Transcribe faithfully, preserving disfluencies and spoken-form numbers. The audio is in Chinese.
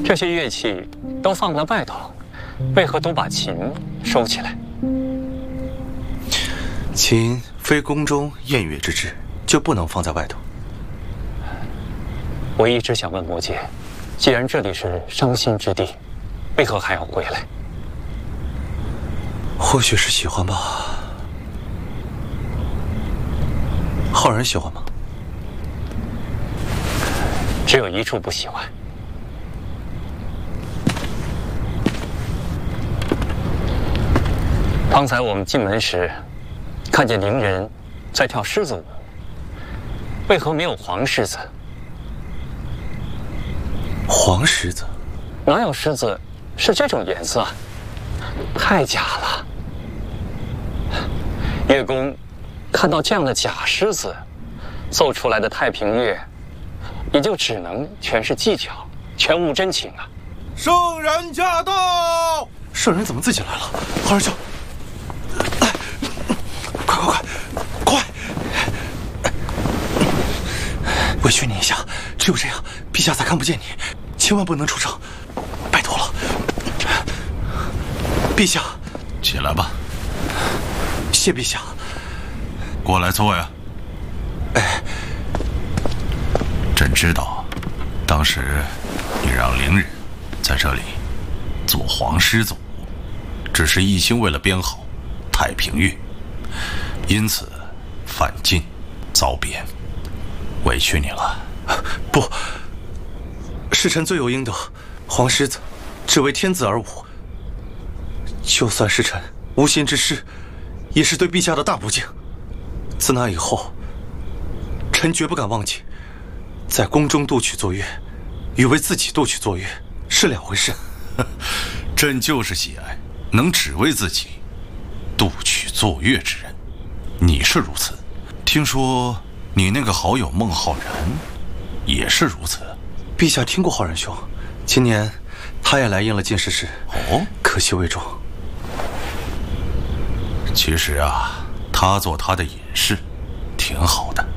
这些乐器都放在外头，为何都把琴收起来？ 琴非宫中宴乐之制，就不能放在外头。 我一直想问魔界，既然这里是伤心之地，为何还要回来？ 或许是喜欢吧。浩然喜欢吗？ 只有一处不喜欢。刚才我们进门时，看见伶人在跳狮子舞，为何没有黄狮子？ 黄狮子？ 哪有狮子是这种颜色？太假了！乐工看到这样的假狮子，奏出来的太平乐，也就只能全是技巧，全无真情啊！ 圣人驾到！ 圣人怎么自己来了？浩然兄，来，快快快快！委屈你一下，只有这样，陛下才看不见你，千万不能出声，拜托了。陛下， 起来吧。 谢陛下。 过来坐呀。 哎， 朕知道，当时你让伶人在这里做黄狮子舞，只是一心为了编好太平乐，因此犯禁遭贬，委屈你了。 不，是臣罪有应得。黄狮子只为天子而舞，就算是臣无心之失，也是对陛下的大不敬。自那以后，臣绝不敢忘记，在宫中度曲作乐，与为自己度曲作乐是两回事。 朕就是喜爱能只为自己度曲作乐之人。你是如此，听说你那个好友孟浩然也是如此。 陛下听过浩然兄，今年他也来应了进士试， 哦， 可惜未中。 其实啊，他做他的隐士，挺好的。